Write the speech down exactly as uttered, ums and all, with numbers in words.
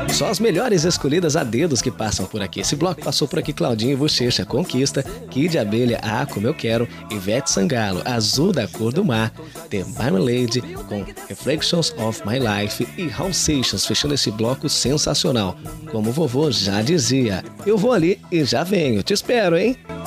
Só as melhores escolhidas a dedos que passam por aqui. Esse bloco passou por aqui: Claudinho e Bochecha, Conquista, Kid Abelha, Ah, Como Eu Quero, Ivete Sangalo, Azul da Cor do Mar, The Marmalade com Reflections of My Life e Raul Seixas, fechando esse bloco sensacional. Como o vovô já dizia, eu vou ali e já venho, te espero, hein?